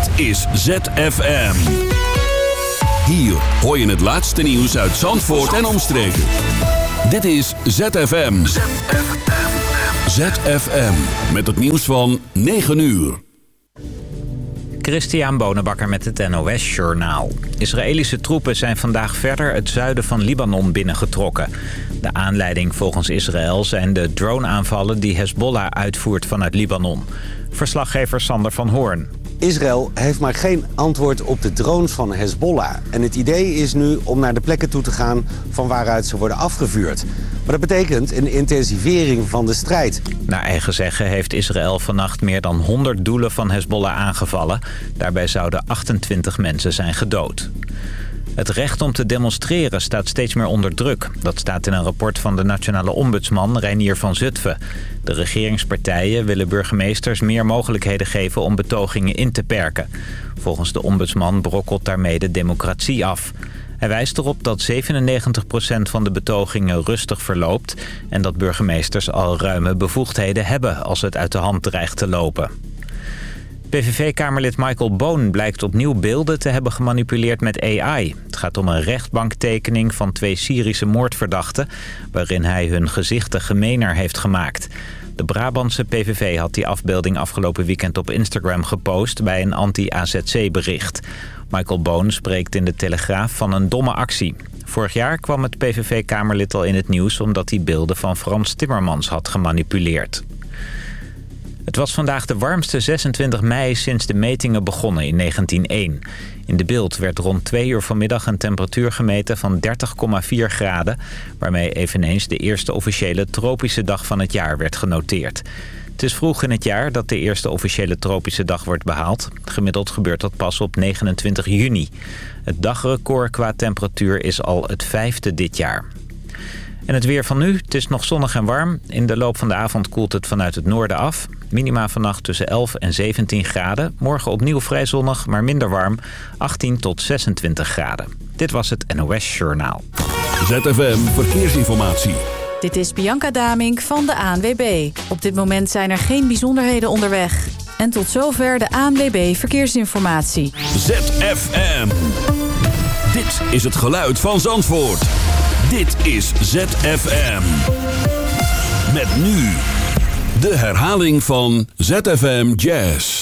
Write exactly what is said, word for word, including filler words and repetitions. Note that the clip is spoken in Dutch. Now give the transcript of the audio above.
Dit is Z F M. Hier hoor je het laatste nieuws uit Zandvoort en omstreken. Dit is Z F M. Z F M. Z F M. Met het nieuws van negen uur. Christian Bonenbakker met het N O S-journaal. Israëlische troepen zijn vandaag verder het zuiden van Libanon binnengetrokken. De aanleiding volgens Israël zijn de drone-aanvallen die Hezbollah uitvoert vanuit Libanon. Verslaggever Sander van Hoorn. Israël heeft maar geen antwoord op de drones van Hezbollah. En het idee is nu om naar de plekken toe te gaan van waaruit ze worden afgevuurd. Maar dat betekent een intensivering van de strijd. Naar eigen zeggen heeft Israël vannacht meer dan honderd doelen van Hezbollah aangevallen. Daarbij zouden achtentwintig mensen zijn gedood. Het recht om te demonstreren staat steeds meer onder druk. Dat staat in een rapport van de nationale ombudsman Reinier van Zutphen. De regeringspartijen willen burgemeesters meer mogelijkheden geven om betogingen in te perken. Volgens de ombudsman brokkelt daarmee de democratie af. Hij wijst erop dat zevenennegentig procent van de betogingen rustig verloopt en dat burgemeesters al ruime bevoegdheden hebben als het uit de hand dreigt te lopen. P V V-kamerlid Michael Boon blijkt opnieuw beelden te hebben gemanipuleerd met A I. Het gaat om een rechtbanktekening van twee Syrische moordverdachten, waarin hij hun gezichten gemener heeft gemaakt. De Brabantse P V V had die afbeelding afgelopen weekend op Instagram gepost bij een anti-A Z C-bericht. Michael Boon spreekt in de Telegraaf van een domme actie. Vorig jaar kwam het P V V-kamerlid al in het nieuws omdat hij beelden van Frans Timmermans had gemanipuleerd. Het was vandaag de warmste zesentwintig mei sinds de metingen begonnen in negentien één. In de Bilt werd rond twee uur vanmiddag een temperatuur gemeten van dertig komma vier graden... waarmee eveneens de eerste officiële tropische dag van het jaar werd genoteerd. Het is vroeg in het jaar dat de eerste officiële tropische dag wordt behaald. Gemiddeld gebeurt dat pas op negenentwintig juni. Het dagrecord qua temperatuur is al het vijfde dit jaar. En het weer van nu, het is nog zonnig en warm. In de loop van de avond koelt het vanuit het noorden af. Minima vannacht tussen elf en zeventien graden. Morgen opnieuw vrij zonnig, maar minder warm. achttien tot zesentwintig graden. Dit was het N O S-journaal. Z F M Verkeersinformatie. Dit is Bianca Damink van de A N W B. Op dit moment zijn er geen bijzonderheden onderweg. En tot zover de A N W B Verkeersinformatie. Z F M. Dit is het geluid van Zandvoort. Dit is Z F M. Met nu de herhaling van Z F M Jazz.